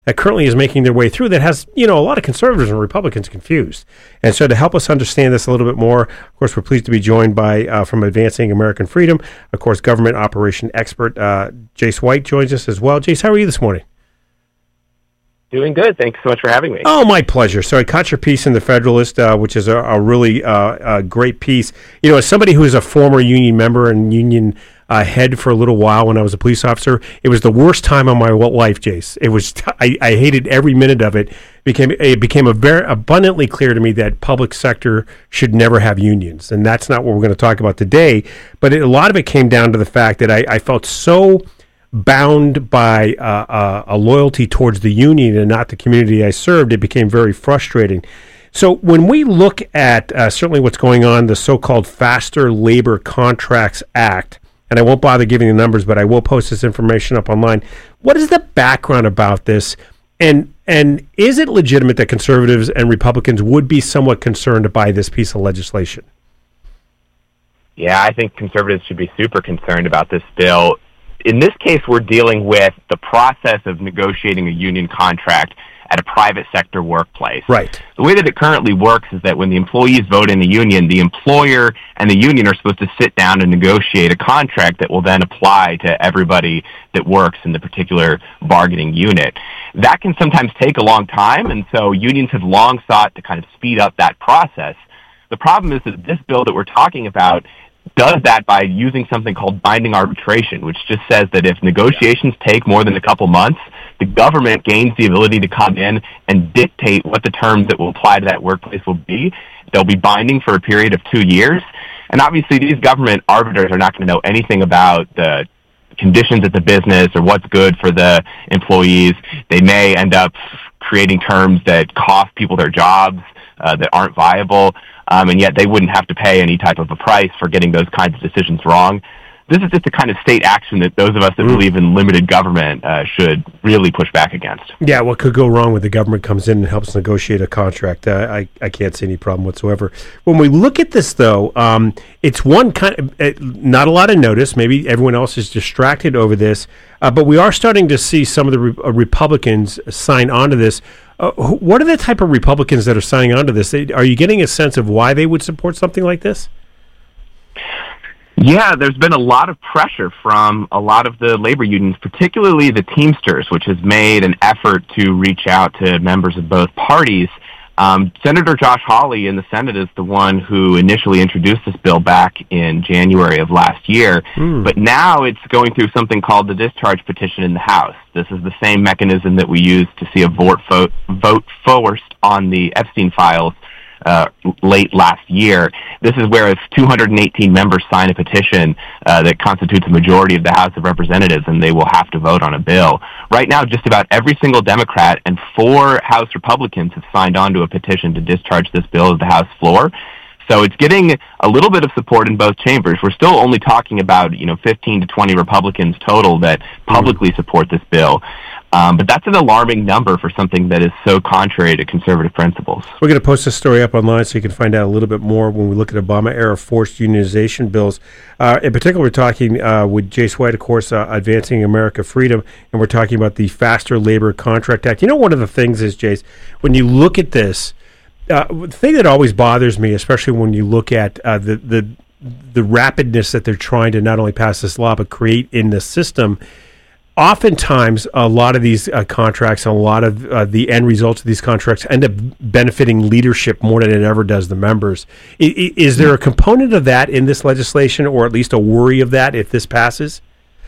that currently is making their way through that has, a lot of conservatives and Republicans confused. And so to help us understand this a little bit more, of course, we're pleased to be joined by, from Advancing American Freedom, of course, government operation expert, Jace White joins us as well. Jace, how are you this morning? Doing good. Thanks so much for having me. Oh, my pleasure. So I caught your piece in the Federalist, which is a really great piece. As somebody who is a former union member and union head for a little while when I was a police officer, it was the worst time of my life, Jace. It was I hated every minute of it. It became a very abundantly clear to me that public sector should never have unions, and that's not what we're going to talk about today. But a lot of it came down to the fact that I felt so bound by a loyalty towards the union and not the community I served. It became very frustrating. So when we look at certainly what's going on, the so-called Faster Labor Contracts Act, and I won't bother giving the numbers, but I will post this information up online. What is the background about this? And is it legitimate that conservatives and Republicans would be somewhat concerned by this piece of legislation? Yeah, I think conservatives should be super concerned about this bill. In this case, we're dealing with the process of negotiating a union contract at a private sector workplace. Right. The way that it currently works is that when the employees vote in the union, the employer and the union are supposed to sit down and negotiate a contract that will then apply to everybody that works in the particular bargaining unit. That can sometimes take a long time, and so unions have long sought to kind of speed up that process. The problem is that this bill that we're talking about does that by using something called binding arbitration, which just says that if negotiations take more than a couple months, the government gains the ability to come in and dictate what the terms that will apply to that workplace will be. They'll be binding for a period of 2 years. And obviously these government arbiters are not going to know anything about the conditions at the business or what's good for the employees. They may end up creating terms that cost people their jobs, that aren't viable, and yet they wouldn't have to pay any type of a price for getting those kinds of decisions wrong. This is just the kind of state action that those of us that believe in limited government should really push back against. Yeah, what could go wrong when the government comes in and helps negotiate a contract? I can't see any problem whatsoever. When we look at this, though, it's one kind of, not a lot of notice. Maybe everyone else is distracted over this, but we are starting to see some of the Republicans sign on to this. What are the type of Republicans that are signing on to this? Are you getting a sense of why they would support something like this? Yeah, there's been a lot of pressure from a lot of the labor unions, particularly the Teamsters, which has made an effort to reach out to members of both parties. Senator Josh Hawley in the Senate is the one who initially introduced this bill back in January of last year, but now it's going through something called the discharge petition in the House. This is the same mechanism that we used to see a vote forced on the Epstein files late last year. This is where if 218 members sign a petition that constitutes a majority of the House of Representatives, and they will have to vote on a bill. Right now, just about every single Democrat and 4 House Republicans have signed on to a petition to discharge this bill at the House floor. So it's getting a little bit of support in both chambers. We're still only talking about 15 to 20 Republicans total that publicly support this bill. But that's an alarming number for something that is so contrary to conservative principles. We're going to post this story up online so you can find out a little bit more when we look at Obama-era forced unionization bills. In particular, we're talking with Jace White, of course, Advancing America Freedom, and we're talking about the Faster Labor Contract Act. One of the things is, Jace, when you look at this, the thing that always bothers me, especially when you look at the rapidness that they're trying to not only pass this law but create in the system, oftentimes a lot of these contracts and a lot of the end results of these contracts end up benefiting leadership more than it ever does the members. Is there a component of that in this legislation, or at least a worry of that if this passes?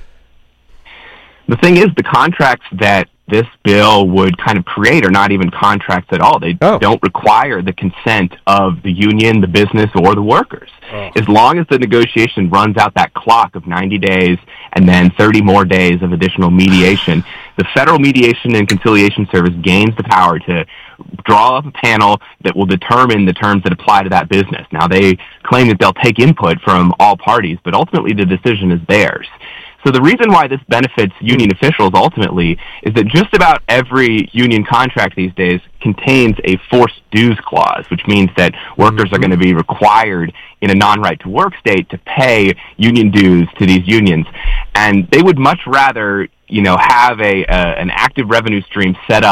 The thing is, the contracts that this bill would kind of create are not even contracts at all. They don't require the consent of the union, the business, or the workers. As long as the negotiation runs out that clock of 90 days and then 30 more days of additional mediation, the Federal Mediation and Conciliation Service gains the power to draw up a panel that will determine the terms that apply to that business. Now, they claim that they'll take input from all parties, but ultimately the decision is theirs. So the reason why this benefits union officials ultimately is that just about every union contract these days contains a forced dues clause, which means that workers are going to be required in a non-right-to-work state to pay union dues to these unions. And they would much rather, have an active revenue stream set up